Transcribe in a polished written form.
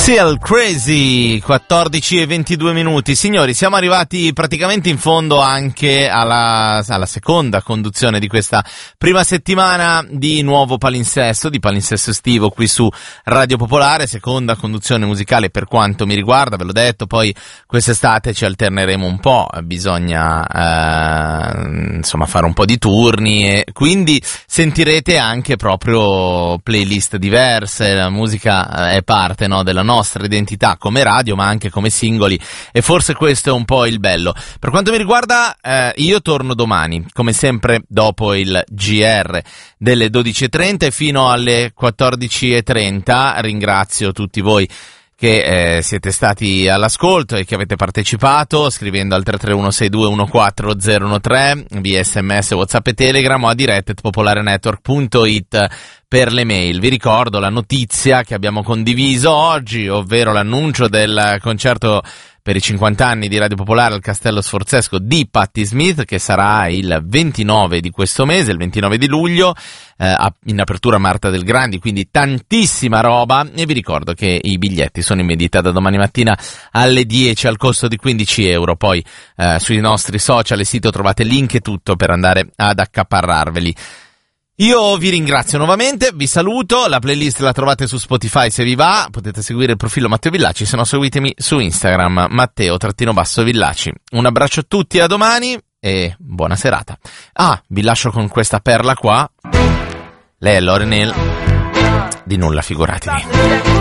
Seal Crazy, 14:22. Signori, siamo arrivati praticamente in fondo anche alla seconda conduzione di questa prima settimana di nuovo palinsesto, di palinsesto estivo qui su Radio Popolare, seconda conduzione musicale per quanto mi riguarda, ve l'ho detto, poi quest'estate ci alterneremo un po', bisogna insomma fare un po' di turni e quindi sentirete anche proprio playlist diverse, la musica è parte, no, della nostra identità come radio ma anche come singoli e forse questo è un po' il bello. Per quanto mi riguarda io torno domani come sempre dopo il GR delle 12:30 e fino alle 14:30. Ringrazio tutti voi che siete stati all'ascolto e che avete partecipato scrivendo al 331-6214-013 via SMS, WhatsApp e Telegram o a diretta@popolarenetwork.it per le mail. Vi ricordo la notizia che abbiamo condiviso oggi, ovvero l'annuncio del concerto per i 50 anni di Radio Popolare al Castello Sforzesco di Patti Smith, che sarà il 29 di questo mese, il 29 di luglio, in apertura Marta Del Grandi, quindi tantissima roba. E vi ricordo che i biglietti sono in vendita da domani mattina alle 10 al costo di €15. Poi sui nostri social e sito trovate link e tutto per andare ad accaparrarveli. Io vi ringrazio nuovamente, vi saluto, la playlist la trovate su Spotify se vi va, potete seguire il profilo Matteo Villaci, se no seguitemi su Instagram, Matteo_Villaci. Un abbraccio a tutti, a domani e buona serata. Vi lascio con questa perla qua, lei è Lauryn Hill, di nulla figuratevi.